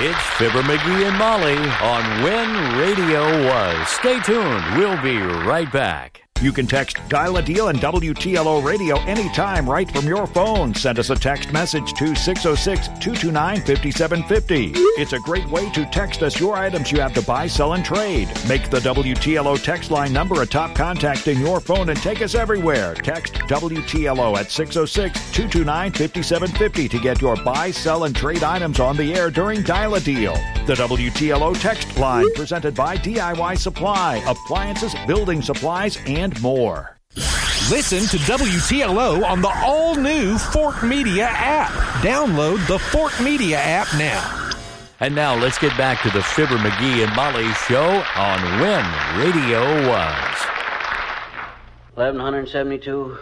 It's Fibber, McGee, and Molly on When Radio Was. Stay tuned. We'll be right back. You can text Dial a Deal and WTLO Radio anytime right from your phone. Send us a text message to 606-229-5750. It's a great way to text us your items you have to buy, sell, and trade. Make the WTLO text line number a top contact in your phone and take us everywhere. Text WTLO at 606-229-5750 to get your buy, sell, and trade items on the air during Dial a Deal. The WTLO text line presented by DIY Supply, appliances, building supplies, and more. Listen to WTLO on the all-new Fort Media app. Download the Fort Media app now. And now let's get back to the Fibber, McGee, and Molly show on When Radio Was. 1172,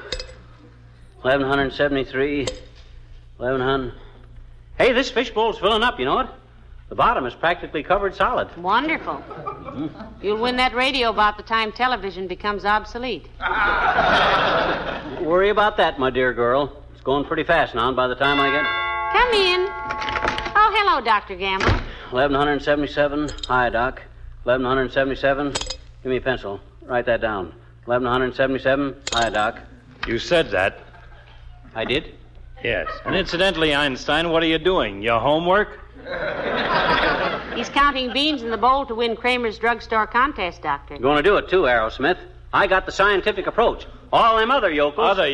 1173, 1100. Hey, this fishbowl's filling up, you know it? The bottom is practically covered solid. Wonderful. You'll win that radio about the time television becomes obsolete. Don't worry about that, my dear girl. It's going pretty fast now, and by the time I get... Come in. Oh, hello, Dr. Gamble. 1177. Hi, Doc. 1177. Give me a pencil. Write that down. 1177. Hi, Doc. You said that. I did? Yes. And incidentally, Einstein, what are you doing? Your homework? He's counting beans in the bowl to win Kramer's drugstore contest, Doctor. You're going to do it, too, Aerosmith. I got the scientific approach. All them other yokels...